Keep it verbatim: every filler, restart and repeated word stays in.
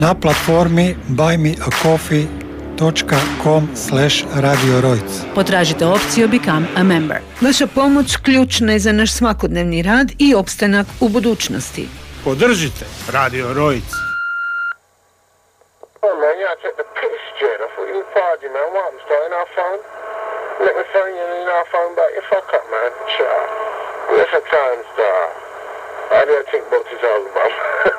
na platformi buy me a coffee dot com slash radio rojc. Potražite opciju Become a Member. Vaša pomoć ključna je za naš svakodnevni rad i opstanak u budućnosti. Podržite Radio Rojc. Oh man, y'all took the piss, Jed. I thought you was party, man. What? I'm starting our phone. Let me phone you in our phone back. You fuck up, man. Sure. Where's the time star? I don't think about this all about.